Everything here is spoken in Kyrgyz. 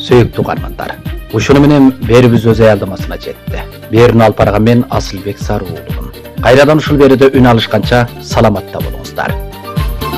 Сөйүктүү угармандар. Ушуну менен берүүбүз өз аялдамасына жетти. Берүүнү алып барган мен Асылбек Сарыуулумун. Кайрадан ушул берүүдө үн алышканча саламатта болуңуздар.